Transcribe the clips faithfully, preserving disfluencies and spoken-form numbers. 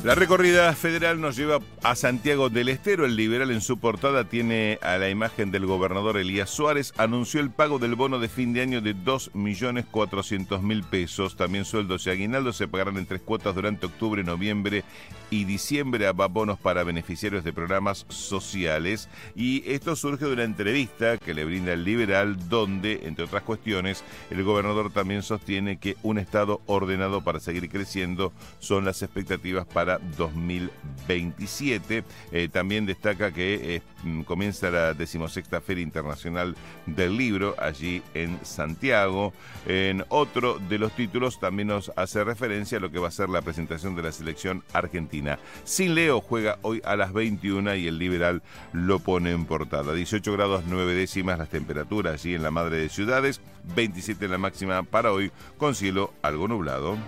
La recorrida federal nos lleva a Santiago del Estero. El Liberal en su portada tiene a la imagen del gobernador Elías Suárez. Anunció el pago del bono de fin de año de dos millones cuatrocientos mil pesos. También sueldos y aguinaldos se pagarán en tres cuotas durante octubre, noviembre y diciembre. Habrá bonos para beneficiarios de programas sociales. Y esto surge de una entrevista que le brinda el Liberal, donde, entre otras cuestiones, el gobernador también sostiene que un Estado ordenado para seguir creciendo son las expectativas para dos mil veintisiete. Eh, también destaca que eh, comienza la decimosexta Feria Internacional del Libro allí en Santiago. En otro de los títulos también nos hace referencia a lo que va a ser la presentación de la selección argentina. Sin Leo juega hoy a las veintiuna y el Liberal lo pone en portada. dieciocho grados nueve décimas las temperaturas allí en la madre de ciudades, veintisiete la máxima para hoy con cielo algo nublado.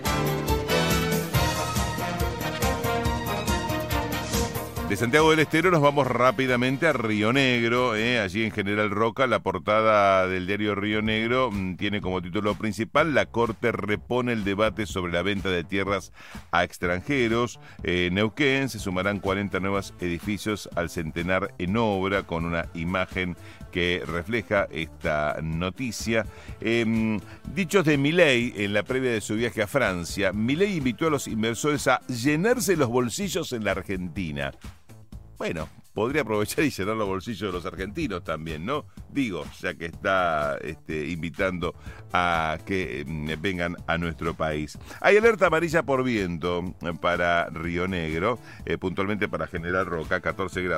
De Santiago del Estero nos vamos rápidamente a Río Negro, eh, allí en General Roca. La portada del diario Río Negro mmm, tiene como título principal: la Corte repone el debate sobre la venta de tierras a extranjeros. Eh, Neuquén se sumarán cuarenta nuevos edificios al centenar en obra, con una imagen que refleja esta noticia. Eh, dichos de Milei en la previa de su viaje a Francia. Milei invitó a los inversores a llenarse los bolsillos en la Argentina. Bueno, podría aprovechar y llenar los bolsillos de los argentinos también, ¿no? Digo, ya que está este, invitando a que eh, vengan a nuestro país. Hay alerta amarilla por viento para Río Negro, eh, puntualmente para General Roca, catorce grados.